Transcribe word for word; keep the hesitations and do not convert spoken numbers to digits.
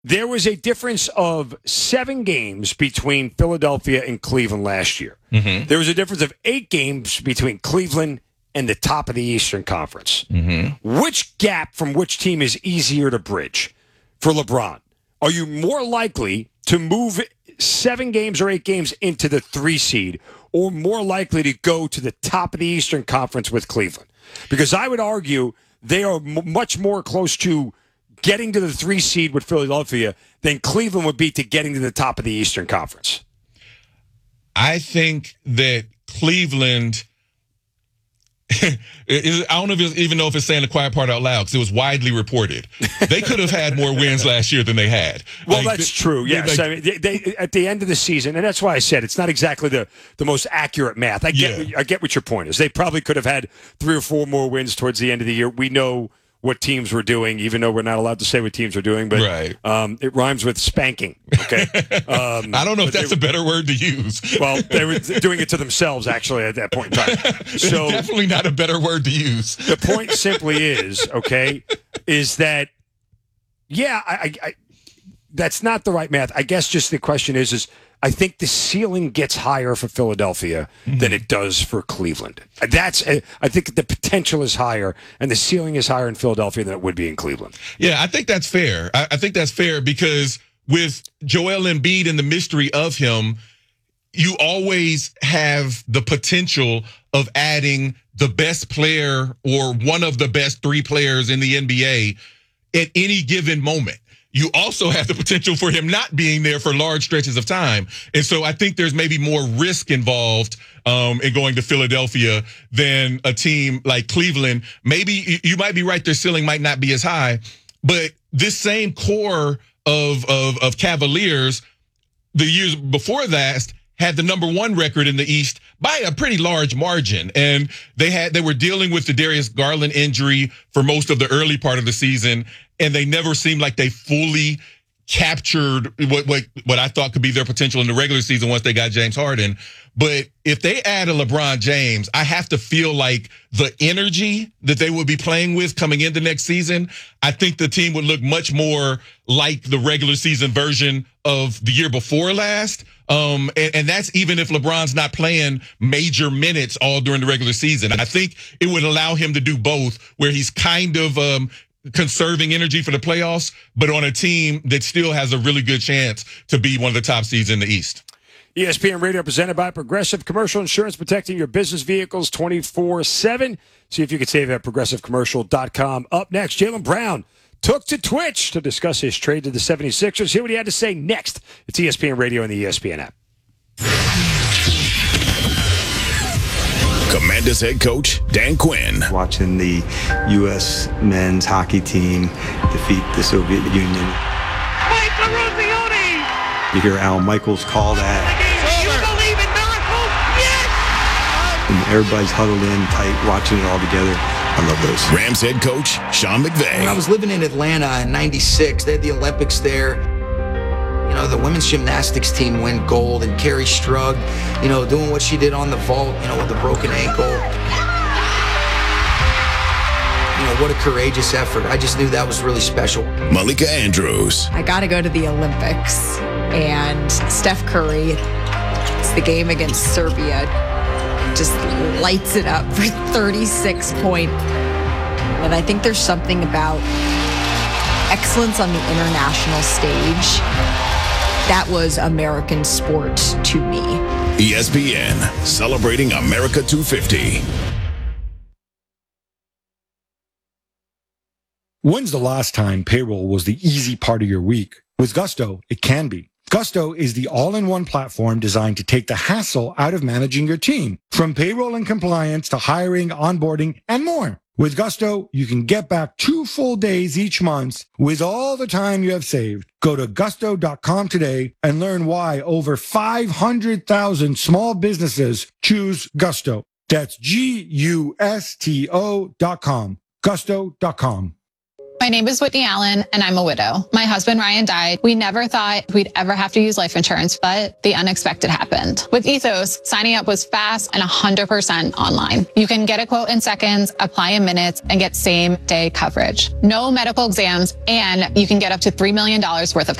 There was a difference of seven games between Philadelphia and Cleveland last year. Mm-hmm. There was a difference of eight games between Cleveland and the top of the Eastern Conference. Mm-hmm. Which gap from which team is easier to bridge for LeBron? Are you more likely to move seven games or eight games into the three seed, or more likely to go to the top of the Eastern Conference with Cleveland? Because I would argue they are m- much more close to getting to the three seed with Philadelphia than Cleveland would be to getting to the top of the Eastern Conference. I think that Cleveland, I don't know if it's, even know if it's saying the quiet part out loud, because it was widely reported. They could have had more wins last year than they had. Well, like, that's true, yes. Like, I mean, they, they, at the end of the season, and that's why I said it's not exactly the, the most accurate math. I get, Yeah. I get what your point is. They probably could have had three or four more wins towards the end of the year. We know what teams were doing, even though we're not allowed to say what teams are doing, but right. um, it rhymes with spanking. Okay, um, I don't know if that's they, a better word to use. Well, they were doing it to themselves, actually, at that point in time. So definitely not a better word to use. The point simply is, okay, is that yeah, I, I, I that's not the right math. I guess just the question is, is I think the ceiling gets higher for Philadelphia mm-hmm. than it does for Cleveland. That's I think the potential is higher and the ceiling is higher in Philadelphia than it would be in Cleveland. Yeah, I think that's fair. I, I think that's fair because with Joel Embiid and the mystery of him, you always have the potential of adding the best player or one of the best three players in the N B A at any given moment. You also have the potential for him not being there for large stretches of time. And so I think there's maybe more risk involved um, in going to Philadelphia than a team like Cleveland. Maybe you might be right, their ceiling might not be as high, but this same core of, of, of Cavaliers, the years before that, had the number one record in the East by a pretty large margin. And they had they were dealing with the Darius Garland injury for most of the early part of the season, and they never seemed like they fully captured what what what I thought could be their potential in the regular season once they got James Harden. But if they add a LeBron James, I have to feel like the energy that they would be playing with coming into next season, I think the team would look much more like the regular season version of the year before last. Um, and, and that's even if LeBron's not playing major minutes all during the regular season. I think it would allow him to do both, where he's kind of um, conserving energy for the playoffs, but on a team that still has a really good chance to be one of the top seeds in the East. E S P N Radio presented by Progressive Commercial Insurance, protecting your business vehicles twenty-four seven. See if you can save at progressive commercial dot com. Up next, Jaylen Brown took to Twitch to discuss his trade to the seventy-sixers. Hear what he had to say next. It's E S P N Radio and the E S P N app. Commanders head coach Dan Quinn. Watching the U S men's hockey team defeat the Soviet Union. Mike Eruzione! You hear Al Michaels call that. You believe in miracles? Yes! And everybody's huddled in tight, watching it all together. I love those. Rams head coach Sean McVay. When I was living in Atlanta in ninety-six, they had the Olympics there. You know, the women's gymnastics team win gold, and Carrie Strug, you know, doing what she did on the vault, you know, with the broken ankle. You know, what a courageous effort. I just knew that was really special. Malika Andrews. I got to go to the Olympics, and Steph Curry, it's the game against Serbia, just lights it up for thirty-six points. And I think there's something about excellence on the international stage that was American sport to me. E S P N, celebrating America two fifty. When's the last time payroll was the easy part of your week? With Gusto, it can be. Gusto is the all-in-one platform designed to take the hassle out of managing your team, from payroll and compliance to hiring, onboarding, and more. With Gusto, you can get back two full days each month with all the time you have saved. Go to gusto dot com today and learn why over five hundred thousand small businesses choose Gusto. That's G U S T O dot com. gusto dot com. My name is Whitney Allen, and I'm a widow. My husband, Ryan, died. We never thought we'd ever have to use life insurance, but the unexpected happened. With Ethos, signing up was fast and one hundred percent online. You can get a quote in seconds, apply in minutes, and get same-day coverage. No medical exams, and you can get up to three million dollars worth of